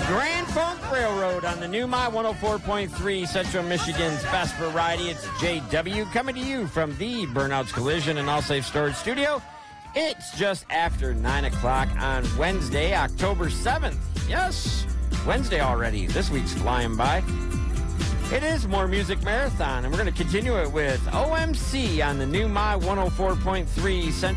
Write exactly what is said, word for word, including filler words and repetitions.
Grand Funk Railroad on the new My one oh four point three, Central Michigan's best variety. It's J W coming to you from the Burnouts Collision and All Safe Storage Studio. It's just after nine o'clock on Wednesday, October seventh. Yes, Wednesday already. This week's flying by. It is More Music Marathon, and we're going to continue it with O M C on the new My one oh four point three, Central